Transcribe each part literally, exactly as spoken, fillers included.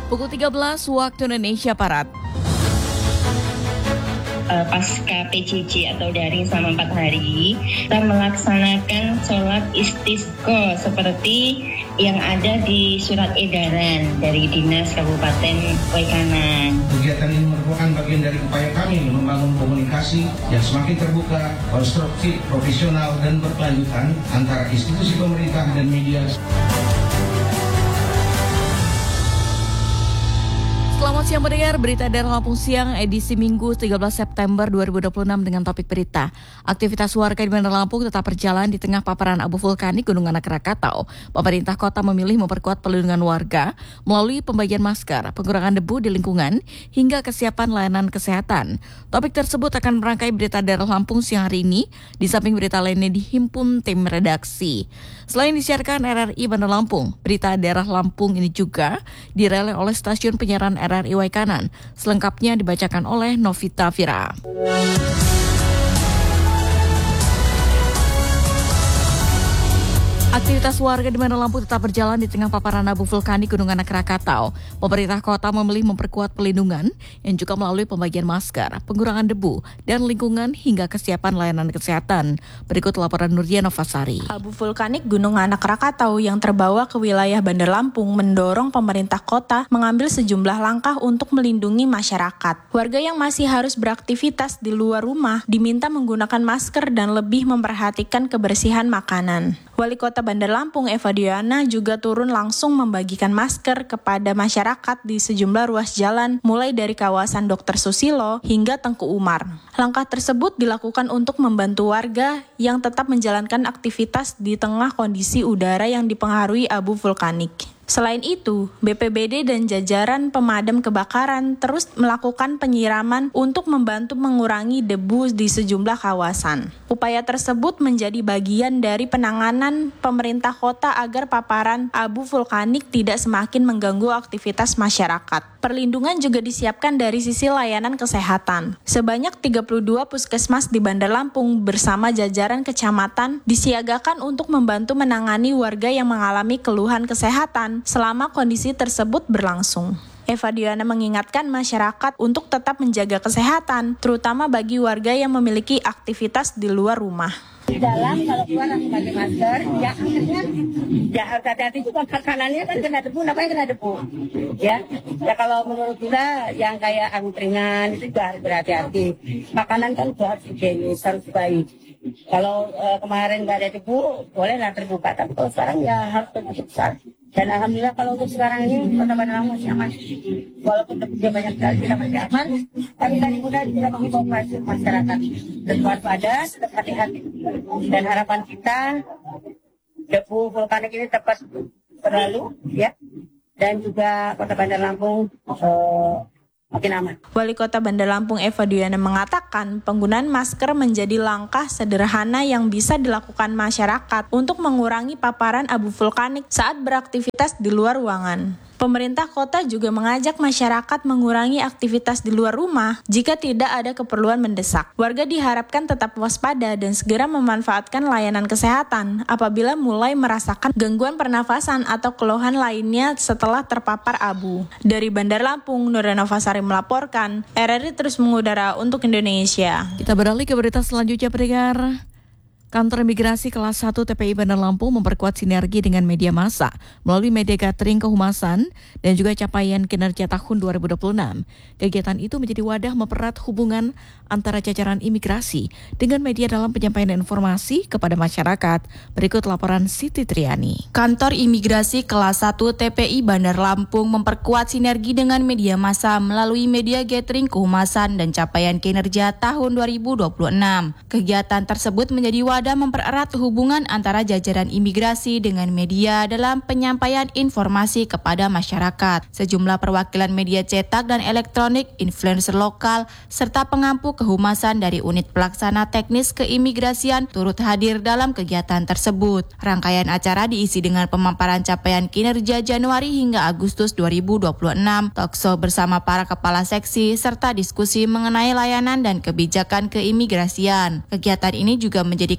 Pukul tiga belas waktu Indonesia Barat. Uh, pasca P J J atau daring selama empat hari, kita melaksanakan sholat istisqa seperti yang ada di surat edaran dari Dinas Kabupaten Waikanan. Kegiatan ini merupakan bagian dari upaya kami membangun komunikasi yang semakin terbuka, konstruktif, profesional, dan berkelanjutan antara institusi pemerintah dan media. Selamat siang pendengar, berita dari Lampung Siang edisi Minggu tiga belas September dua ribu dua puluh enam dengan topik berita. Aktivitas warga di Bandar Lampung tetap berjalan di tengah paparan abu vulkanik Gunung Anak Krakatau. Pemerintah kota memilih memperkuat perlindungan warga melalui pembagian masker, pengurangan debu di lingkungan, hingga kesiapan layanan kesehatan. Topik tersebut akan merangkai berita dari Lampung Siang hari ini, di samping berita lainnya dihimpun tim redaksi. Selain disiarkan R R I Bandar Lampung, berita daerah Lampung ini juga direlay oleh stasiun penyiaran R R I Waikanan. Selengkapnya dibacakan oleh Novita Vira. Aktivitas warga di Bandar Lampung tetap berjalan di tengah paparan abu vulkanik Gunung Anak Krakatau. Pemerintah kota memilih memperkuat pelindungan yang juga melalui pembagian masker, pengurangan debu, dan lingkungan hingga kesiapan layanan kesehatan. Berikut laporan Nurdia Novasari. Abu vulkanik Gunung Anak Krakatau yang terbawa ke wilayah Bandar Lampung mendorong pemerintah kota mengambil sejumlah langkah untuk melindungi masyarakat. Warga yang masih harus beraktivitas di luar rumah diminta menggunakan masker dan lebih memperhatikan kebersihan makanan. Wali Kota Bandar Lampung Eva Diana juga turun langsung membagikan masker kepada masyarakat di sejumlah ruas jalan mulai dari kawasan Dokter Susilo hingga Tengku Umar. Langkah tersebut dilakukan untuk membantu warga yang tetap menjalankan aktivitas di tengah kondisi udara yang dipengaruhi abu vulkanik. Selain itu, B P B D dan jajaran pemadam kebakaran terus melakukan penyiraman untuk membantu mengurangi debu di sejumlah kawasan. Upaya tersebut menjadi bagian dari penanganan pemerintah kota agar paparan abu vulkanik tidak semakin mengganggu aktivitas masyarakat. Perlindungan juga disiapkan dari sisi layanan kesehatan. Sebanyak tiga puluh dua puskesmas di Bandar Lampung bersama jajaran kecamatan disiagakan untuk membantu menangani warga yang mengalami keluhan kesehatan selama kondisi tersebut berlangsung. Eva Diana mengingatkan masyarakat untuk tetap menjaga kesehatan, terutama bagi warga yang memiliki aktivitas di luar rumah. Di dalam kalau keluar harus pakai masker, ya akhirnya ya hati-hati juga makanannya kan kena debu, namanya kena debu. Ya, ya kalau menurut kita yang kayak angkringan itu juga harus berhati-hati. Makanan kan juga harus higienis, harus baik. Kalau uh, kemarin nggak ada debu, bolehlah terbuka, tapi kalau sekarang ya harus terbuka besar. Dan alhamdulillah kalau untuk sekarang ini Kota Bandar Lampung masih aman. Walaupun debunya banyak sekali kita masih aman, tapi tadi mudah kita mengimbau masyarakat tetap waspada, tetap hati-hati. Dan harapan kita debu vulkanik ini tepat berlalu, ya. Dan juga Kota Bandar Lampung uh, makin aman. Wali Kota Bandar Lampung Eva Diana mengatakan penggunaan masker menjadi langkah sederhana yang bisa dilakukan masyarakat untuk mengurangi paparan abu vulkanik saat beraktivitas di luar ruangan. Pemerintah kota juga mengajak masyarakat mengurangi aktivitas di luar rumah jika tidak ada keperluan mendesak. Warga diharapkan tetap waspada dan segera memanfaatkan layanan kesehatan apabila mulai merasakan gangguan pernafasan atau keluhan lainnya setelah terpapar abu. Dari Bandar Lampung, Nurdia Novasari melaporkan, R R I terus mengudara untuk Indonesia. Kita beralih ke berita selanjutnya, pendengar. Kantor Imigrasi Kelas satu T P I Bandar Lampung memperkuat sinergi dengan media massa melalui media gathering kehumasan dan juga capaian kinerja tahun dua ribu dua puluh enam. Kegiatan itu menjadi wadah mempererat hubungan antara jajaran imigrasi dengan media dalam penyampaian informasi kepada masyarakat. Berikut laporan Siti Triani. Kantor Imigrasi Kelas satu T P I Bandar Lampung memperkuat sinergi dengan media massa melalui media gathering kehumasan dan capaian kinerja tahun dua ribu dua puluh enam. Kegiatan tersebut menjadi wadah Wadah mempererat hubungan antara jajaran imigrasi dengan media dalam penyampaian informasi kepada masyarakat. Sejumlah perwakilan media cetak dan elektronik, influencer lokal, serta pengampu kehumasan dari unit pelaksana teknis keimigrasian turut hadir dalam kegiatan tersebut. Rangkaian acara diisi dengan pemaparan capaian kinerja Januari hingga Agustus dua ribu dua puluh enam, talkshow bersama para kepala seksi, serta diskusi mengenai layanan dan kebijakan keimigrasian. Kegiatan ini juga menjadi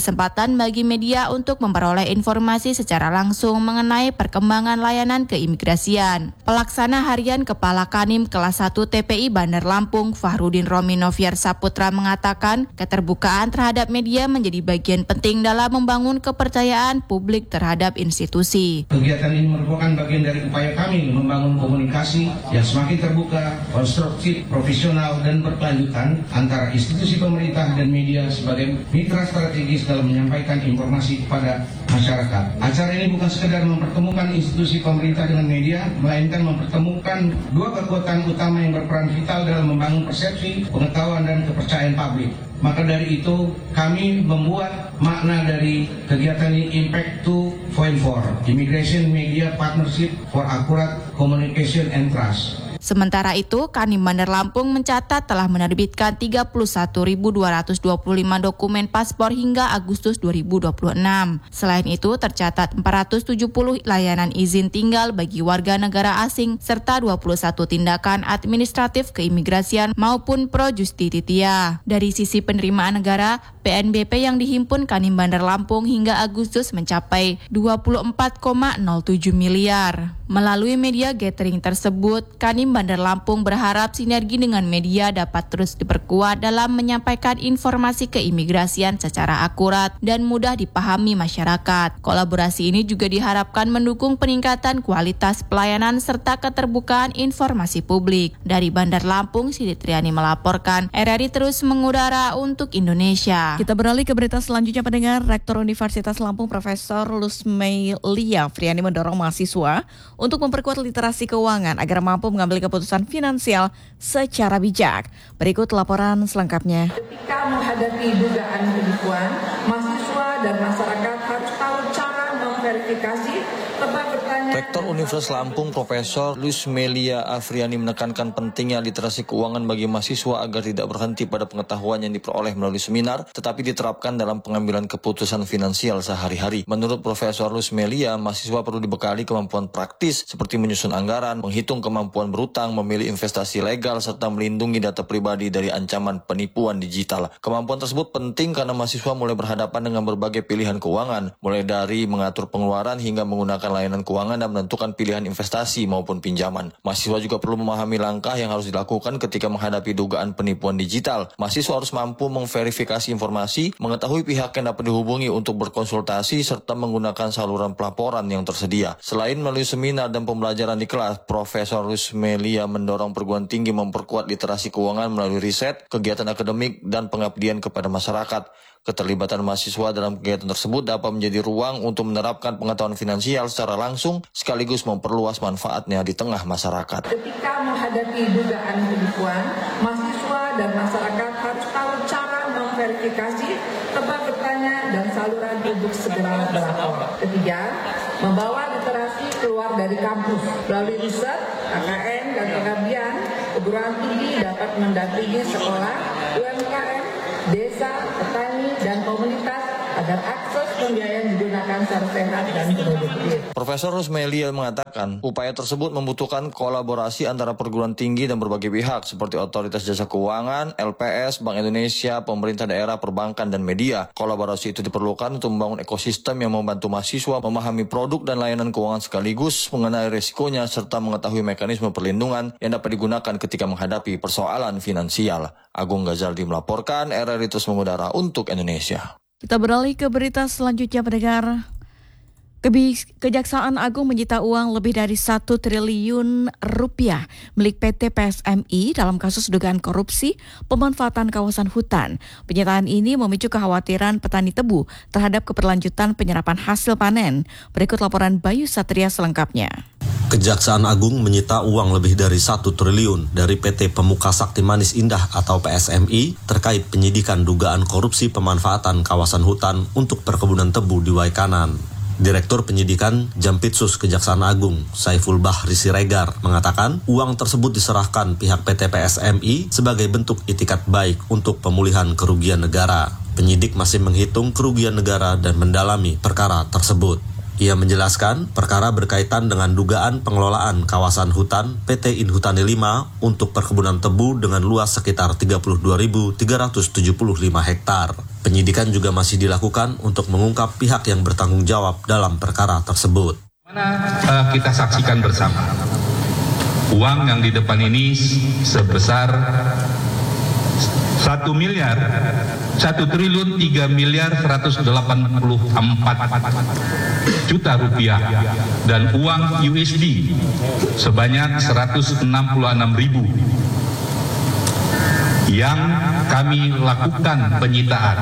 kesempatan bagi media untuk memperoleh informasi secara langsung mengenai perkembangan layanan keimigrasian. Pelaksana Harian Kepala Kanwil Kelas satu T P I Bandar Lampung, Fahrudin Romi Noviar Saputra mengatakan, keterbukaan terhadap media menjadi bagian penting dalam membangun kepercayaan publik terhadap institusi. Kegiatan ini merupakan bagian dari upaya kami membangun komunikasi yang semakin terbuka, konstruktif, profesional, dan berkelanjutan antara institusi pemerintah dan media sebagai mitra strategis dalam menyampaikan informasi kepada masyarakat. Acara ini bukan sekedar mempertemukan institusi pemerintah dengan media, melainkan mempertemukan dua kekuatan utama yang berperan vital dalam membangun persepsi, pengetahuan, dan kepercayaan publik. Maka dari itu, kami membuat makna dari kegiatan ini Impact dua titik empat, Immigration Media Partnership for Accurate Communication and Trust. Sementara itu, Kanwil Bandar Lampung mencatat telah menerbitkan tiga puluh satu ribu dua ratus dua puluh lima dokumen paspor hingga Agustus dua ribu dua puluh enam. Selain itu, tercatat empat ratus tujuh puluh layanan izin tinggal bagi warga negara asing serta dua puluh satu tindakan administratif keimigrasian maupun pro justititia. Dari sisi penerimaan negara, P N B P yang dihimpun Kanwil Bandar Lampung hingga Agustus mencapai dua puluh empat koma nol tujuh miliar. Melalui media gathering tersebut, Kanwil Bandar Lampung berharap sinergi dengan media dapat terus diperkuat dalam menyampaikan informasi keimigrasian secara akurat dan mudah dipahami masyarakat. Kolaborasi ini juga diharapkan mendukung peningkatan kualitas pelayanan serta keterbukaan informasi publik. Dari Bandar Lampung, Siti Triani melaporkan, R R I terus mengudara untuk Indonesia. Kita beralih ke berita selanjutnya, pendengar. Rektor Universitas Lampung Profesor Lusmelia Afriani mendorong mahasiswa untuk memperkuat literasi keuangan agar mampu mengambil keputusan finansial secara bijak. Berikut laporan selengkapnya. Ketika menghadapi dugaan penipuan, mahasiswa dan masyarakat harus tahu cara memverifikasi tepat bertanya. Rektor Universitas Lampung Profesor Lusmelia Afriani menekankan pentingnya literasi keuangan bagi mahasiswa agar tidak berhenti pada pengetahuan yang diperoleh melalui seminar, tetapi diterapkan dalam pengambilan keputusan finansial sehari-hari. Menurut Profesor Lusmelia, mahasiswa perlu dibekali kemampuan praktis seperti menyusun anggaran, menghitung kemampuan berutang, memilih investasi legal, serta melindungi data pribadi dari ancaman penipuan digital. Kemampuan tersebut penting karena mahasiswa mulai berhadapan dengan berbagai pilihan keuangan, mulai dari mengatur pengeluaran hingga menggunakan layanan keuangan dan menentukan pilihan investasi maupun pinjaman. Mahasiswa juga perlu memahami langkah yang harus dilakukan ketika menghadapi dugaan penipuan digital. Mahasiswa harus mampu memverifikasi informasi, mengetahui pihak yang dapat dihubungi untuk berkonsultasi, serta menggunakan saluran pelaporan yang tersedia. Selain melalui seminar dan pembelajaran di kelas, Profesor Lusmelia mendorong perguruan tinggi memperkuat literasi keuangan melalui riset, kegiatan akademik, dan pengabdian kepada masyarakat. Keterlibatan mahasiswa dalam kegiatan tersebut dapat menjadi ruang untuk menerapkan pengetahuan finansial secara langsung sekaligus memperluas manfaatnya di tengah masyarakat. Ketika menghadapi dugaan penipuan, mahasiswa dan masyarakat harus tahu cara memverifikasi tempat bertanya dan saluran untuk segera melapor. Ketiga, membawa literasi keluar dari kampus melalui riset, K K N, dan pengabdian. Perguruan tinggi dapat mendampingi sekolah, U M K M, desa, petani, dan komunitas agar akses pembiayaan digunakan secara sehat dan produktif. Profesor Lusmelia mengatakan, upaya tersebut membutuhkan kolaborasi antara perguruan tinggi dan berbagai pihak seperti Otoritas Jasa Keuangan, L P S, Bank Indonesia, pemerintah daerah, perbankan, dan media. Kolaborasi itu diperlukan untuk membangun ekosistem yang membantu mahasiswa memahami produk dan layanan keuangan sekaligus mengenai risikonya serta mengetahui mekanisme perlindungan yang dapat digunakan ketika menghadapi persoalan finansial. Agung Ghazaldi melaporkan, R R I terus mengudara untuk Indonesia. Kita beralih ke berita selanjutnya, pendengar. Kejaksaan Agung menyita uang lebih dari satu triliun rupiah milik P T P S M I dalam kasus dugaan korupsi pemanfaatan kawasan hutan. Penyitaan ini memicu kekhawatiran petani tebu terhadap keberlanjutan penyerapan hasil panen. Berikut laporan Bayu Satria selengkapnya. Kejaksaan Agung menyita uang lebih dari satu triliun dari P T Pemuka Sakti Manis Indah atau P S M I terkait penyidikan dugaan korupsi pemanfaatan kawasan hutan untuk perkebunan tebu di Waikanan. Direktur Penyidikan Jampitsus Kejaksaan Agung, Saiful Bahri Siregar, mengatakan uang tersebut diserahkan pihak P T P S M I sebagai bentuk itikat baik untuk pemulihan kerugian negara. Penyidik masih menghitung kerugian negara dan mendalami perkara tersebut. Ia menjelaskan perkara berkaitan dengan dugaan pengelolaan kawasan hutan P T Inhutani lima untuk perkebunan tebu dengan luas sekitar tiga puluh dua ribu tiga ratus tujuh puluh lima hektar. Penyidikan juga masih dilakukan untuk mengungkap pihak yang bertanggung jawab dalam perkara tersebut. Mana uh, kita saksikan bersama, uang yang di depan ini sebesar satu miliar, satu triliun tiga miliar seratus delapan puluh empat juta rupiah dan uang U S D sebanyak seratus enam puluh enam ribu yang kami lakukan penyitaan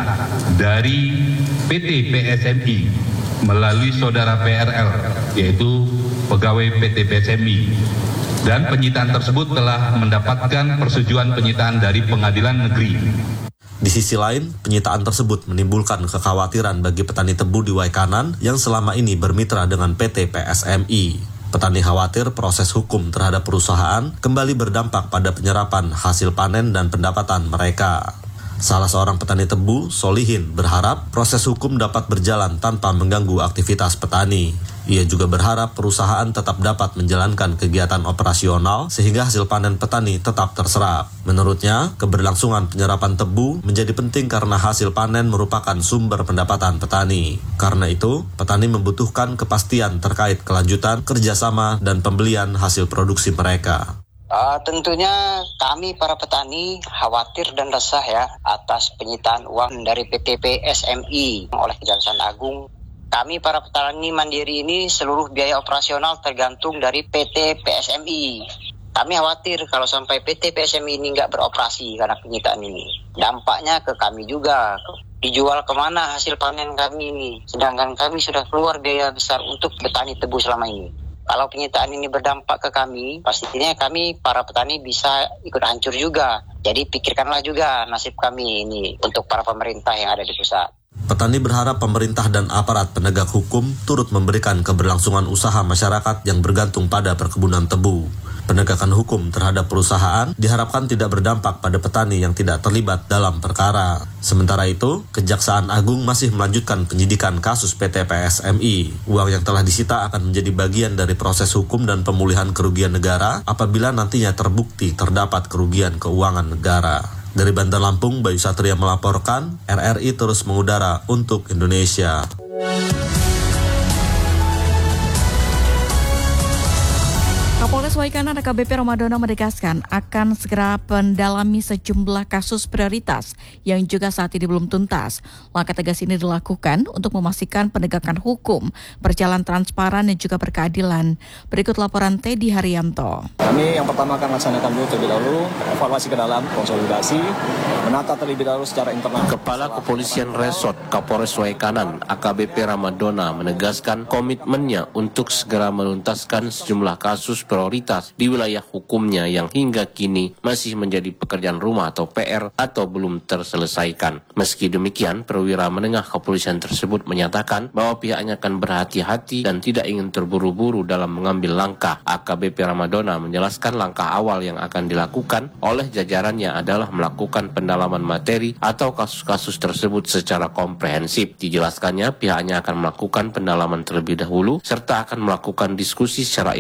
dari P T P S M I melalui saudara P R L, yaitu pegawai P T P S M I. Dan penyitaan tersebut telah mendapatkan persetujuan penyitaan dari pengadilan negeri. Di sisi lain, penyitaan tersebut menimbulkan kekhawatiran bagi petani tebu di Waikanan yang selama ini bermitra dengan P T P S M I. Petani khawatir proses hukum terhadap perusahaan kembali berdampak pada penyerapan hasil panen dan pendapatan mereka. Salah seorang petani tebu, Solihin, berharap proses hukum dapat berjalan tanpa mengganggu aktivitas petani. Ia juga berharap perusahaan tetap dapat menjalankan kegiatan operasional sehingga hasil panen petani tetap terserap. Menurutnya, keberlangsungan penyerapan tebu menjadi penting karena hasil panen merupakan sumber pendapatan petani. Karena itu, petani membutuhkan kepastian terkait kelanjutan kerjasama dan pembelian hasil produksi mereka. Uh, tentunya kami para petani khawatir dan resah ya atas penyitaan uang dari P T P S M I oleh Kejaksaan Agung. Kami para petani mandiri ini seluruh biaya operasional tergantung dari P T P S M I. Kami khawatir kalau sampai P T P S M I ini nggak beroperasi karena penyitaan ini. Dampaknya ke kami juga. Dijual kemana hasil panen kami ini. Sedangkan kami sudah keluar biaya besar untuk petani tebu selama ini. Kalau penyitaan ini berdampak ke kami, pastinya kami para petani bisa ikut hancur juga. Jadi pikirkanlah juga nasib kami ini untuk para pemerintah yang ada di pusat. Petani berharap pemerintah dan aparat penegak hukum turut memberikan keberlangsungan usaha masyarakat yang bergantung pada perkebunan tebu. Penegakan hukum terhadap perusahaan diharapkan tidak berdampak pada petani yang tidak terlibat dalam perkara. Sementara itu, Kejaksaan Agung masih melanjutkan penyidikan kasus P T P S M I. Uang yang telah disita akan menjadi bagian dari proses hukum dan pemulihan kerugian negara apabila nantinya terbukti terdapat kerugian keuangan negara. Dari Bandar Lampung, Bayu Satria melaporkan, R R I terus mengudara untuk Indonesia. Kapolres Waikanan A K B P Ramadona menegaskan akan segera mendalami sejumlah kasus prioritas yang juga saat ini belum tuntas. Langkah tegas ini dilakukan untuk memastikan penegakan hukum berjalan transparan dan juga berkeadilan. Berikut laporan Teddy Haryanto. Kami yang pertama akan laksanakan dulu terlebih dahulu evaluasi ke dalam, konsolidasi, menata terlebih dahulu secara internal. Kepala Kepolisian Resort Kapolres Waikanan A K B P Ramadona menegaskan komitmennya untuk segera menuntaskan sejumlah kasus prioritas di wilayah hukumnya yang hingga kini masih menjadi pekerjaan rumah atau P R atau belum terselesaikan. Meski demikian, perwira menengah kepolisian tersebut menyatakan bahwa pihaknya akan berhati-hati dan tidak ingin terburu-buru dalam mengambil langkah. A K B P Ramadona menjelaskan langkah awal yang akan dilakukan oleh jajarannya adalah melakukan pendalaman materi atau kasus-kasus tersebut secara komprehensif. Dijelaskannya, pihaknya akan melakukan pendalaman terlebih dahulu serta akan melakukan diskusi secara